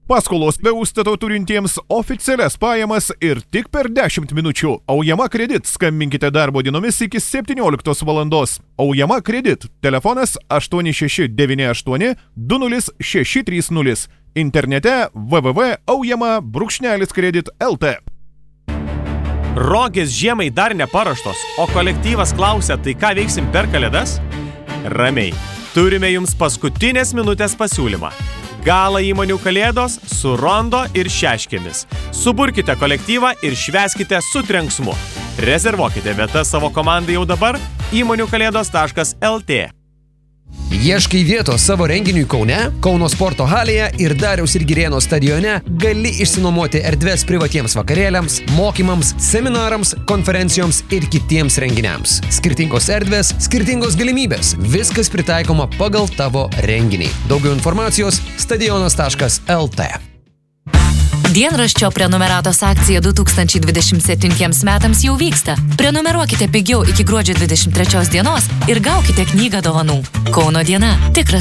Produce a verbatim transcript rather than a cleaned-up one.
Paskolos be užstato turintiems oficialias pajamas ir tik per dešimt minučių. Aujama Kredit. Skambinkite darbo dienomis iki septynioliktos valandos. Aujama Kredit. Telefonas aštuoni šeši devyni aštuoni du nulis šeši trys nulis. Internete w w w taškas aujama brūkšnelis kredit taškas l t. Rogės žiemai dar neparuoštos, o kolektyvas klausia, tai ką veiksim per kalėdas? Ramiai. Turime jums paskutinės minutės pasiūlymą. Gala įmonių kalėdos su rondo ir šeškėmis. Suburkite kolektyvą ir švęskite su trenksmu. Rezervuokite vietas savo komandai jau dabar įmonių kalėdos taškas l t. Ieškai vietos savo renginiui Kaune, Kauno sporto halėje ir Dariaus ir Girėno stadione gali išsinuomoti erdves privatiems vakarėliams, mokymams, seminarams, konferencijoms ir kitiems renginiams. Skirtingos erdvės, skirtingos galimybės. Viskas pritaikoma pagal tavo renginį. Daugiau informacijos stadionas taškas l t. Dienraščio prenumeratos akcija du tūkstančiai dvidešimt septintiems metams jau vyksta. Prenumeruokite pigiau iki gruodžio dvidešimt trečios dienos ir gaukite knygą dovanų. Kauno diena. Tikras